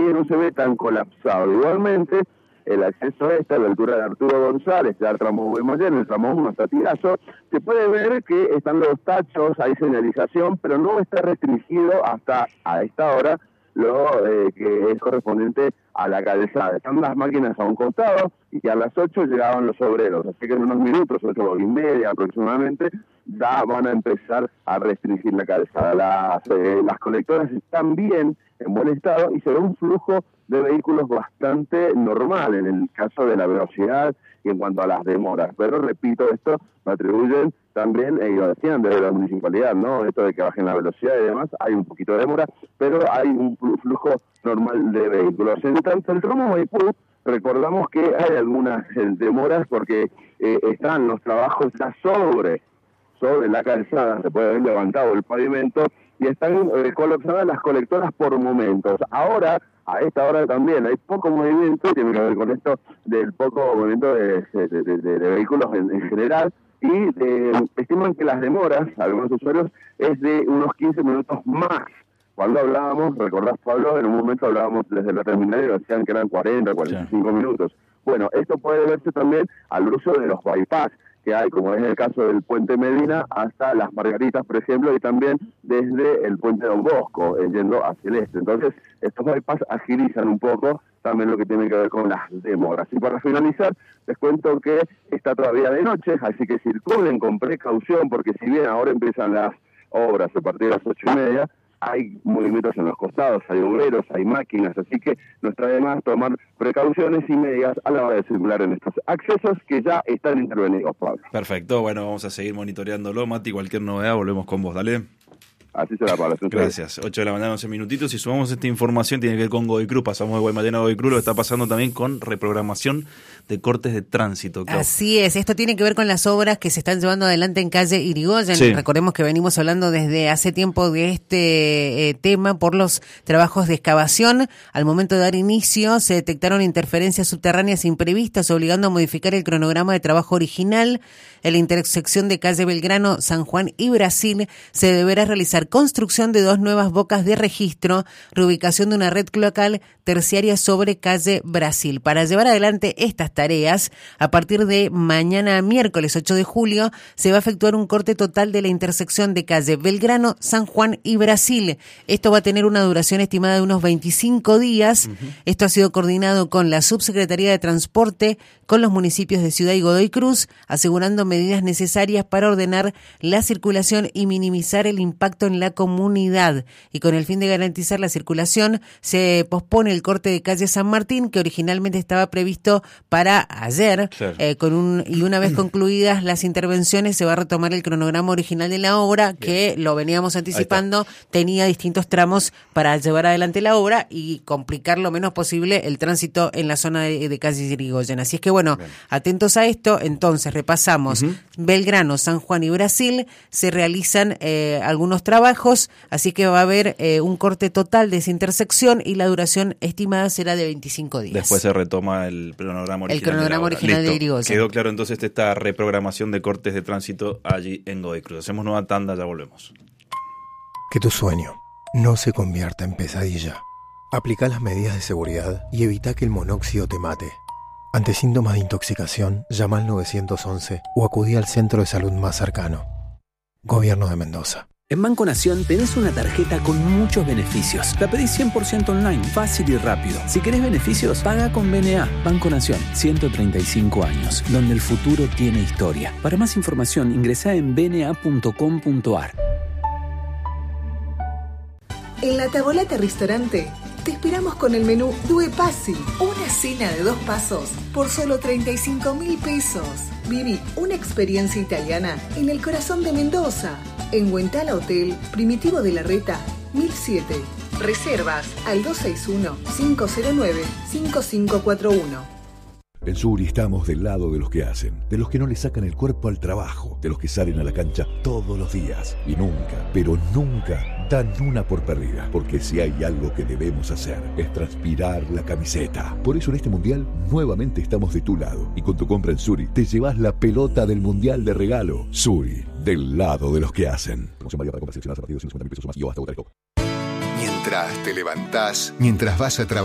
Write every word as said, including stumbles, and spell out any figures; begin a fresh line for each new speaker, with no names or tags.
no se ve tan colapsado. Igualmente, el acceso a esta, a la altura de Arturo González, ya el tramo Guaymallén, el tramo uno hasta Tirazo, se puede ver que están los tachos, hay señalización, pero no está restringido hasta a esta hora lo eh, que es correspondiente a la calzada. Están las máquinas a un costado y a las ocho llegaban los obreros, así que en unos minutos, ocho y media aproximadamente, ya van a empezar a restringir la calzada. Las, eh, las colectoras están bien, en buen estado, y se ve un flujo de vehículos bastante normal en el caso de la velocidad y en cuanto a las demoras. Pero repito, esto lo atribuyen también, ellos lo decían desde la municipalidad, ¿no? Esto de que bajen la velocidad y demás, hay un poquito de demora, pero hay un flujo normal de vehículos. En tanto el tramo Maipú, recordamos que hay algunas demoras porque eh, están los trabajos ya sobre, sobre la calzada, se puede haber levantado el pavimento y están eh, colapsadas las colectoras por momentos. Ahora, a esta hora también hay poco movimiento, tiene que ver con esto del poco movimiento de, de, de, de, de vehículos en, en general, y eh, estiman que las demoras, algunos usuarios, es de unos quince minutos más. Cuando hablábamos, recordás, Pablo, en un momento hablábamos desde la terminal y decían que eran cuarenta, cuarenta y cinco sí. minutos. Bueno, esto puede verse también al uso de los bypass que hay, como es el caso del Puente Medina hasta Las Margaritas, por ejemplo, y también desde el Puente Don Bosco, eh, yendo hacia el este. Entonces, estos bypass agilizan un poco también lo que tiene que ver con las demoras. Y para finalizar, les cuento que está todavía de noche, así que circulen con precaución, porque si bien ahora empiezan las obras a partir de las ocho y media, hay movimientos en los costados, hay obreros, hay máquinas, así que nos trae más tomar precauciones y medidas a la hora de circular en estos accesos que ya están intervenidos, Pablo.
Perfecto, bueno, vamos a seguir monitoreándolo, Mati, cualquier novedad volvemos con vos, dale.
Así será, Pablo.
Gracias. ocho de la mañana, once minutitos. Y sumamos esta información, tiene que ver con Godoy Cruz. Pasamos de Guaymallén a Godoy Cruz. Lo que está pasando también con reprogramación de cortes de tránsito. Claro.
Así es. Esto tiene que ver con las obras que se están llevando adelante en calle Irigoyen. Sí. Recordemos que venimos hablando desde hace tiempo de este eh, tema por los trabajos de excavación. Al momento de dar inicio, se detectaron interferencias subterráneas imprevistas, obligando a modificar el cronograma de trabajo original. En la intersección de calle Belgrano, San Juan y Brasil, se deberá realizar construcción de dos nuevas bocas de registro, reubicación de una red cloacal terciaria sobre calle Brasil. Para llevar adelante estas tareas, a partir de mañana miércoles ocho de julio, se va a efectuar un corte total de la intersección de calle Belgrano, San Juan y Brasil. Esto va a tener una duración estimada de unos veinticinco días. Uh-huh. Esto ha sido coordinado con la Subsecretaría de Transporte, con los municipios de Ciudad y Godoy Cruz, asegurando medidas necesarias para ordenar la circulación y minimizar el impacto en la comunidad. Y con el fin de garantizar la circulación, se pospone el corte de calle San Martín, que originalmente estaba previsto para ayer. Claro. Eh, con un, y una vez concluidas las intervenciones, se va a retomar el cronograma original de la obra, bien, que lo veníamos anticipando, tenía distintos tramos para llevar adelante la obra y complicar lo menos posible el tránsito en la zona de, de calle Irigoyen. Así es que bueno, bien, atentos a esto. Entonces repasamos, uh-huh. Belgrano, San Juan y Brasil, se realizan eh, algunos trabajos, así que va a haber eh, un corte total de esa intersección y la duración estimada será de veinticinco días.
Después se retoma el cronograma original.
El cronograma
de
original
Listo.
de Irigoyen.
Quedó claro entonces esta reprogramación de cortes de tránsito allí en Godoy Cruz. Hacemos nueva tanda, ya volvemos.
Que tu sueño no se convierta en pesadilla. Aplica las medidas de seguridad y evita que el monóxido te mate. Ante síntomas de intoxicación, llama al nueve once o acudí al centro de salud más cercano. Gobierno de Mendoza.
En Banco Nación tenés una tarjeta con muchos beneficios. La pedís cien por ciento online, fácil y rápido. Si querés beneficios, paga con B N A. Banco Nación, ciento treinta y cinco años, donde el futuro tiene historia. Para más información, ingresá en b n a punto com punto a r.
En La Tavolata Restaurante te esperamos con el menú Due Passi, una cena de dos pasos por solo treinta y cinco mil pesos. Viví una experiencia italiana en el corazón de Mendoza, en Huentala Hotel, Primitivo de la Reta, mil siete. Reservas al dos seis uno, cinco cero nueve, cinco cinco cuatro uno.
En Suri estamos del lado de los que hacen, de los que no le sacan el cuerpo al trabajo, de los que salen a la cancha todos los días y nunca, pero nunca dan una por perdida, porque si hay algo que debemos hacer es transpirar la camiseta. Por eso en este mundial nuevamente estamos de tu lado y con tu compra en Suri te llevas la pelota del mundial de regalo. Suri, del lado de los que hacen. Promoción válida para compras seleccionadas a partir de ciento cincuenta mil pesos o más y o hasta votar el copo.
Mientras te levantás, mientras vas a trabajar,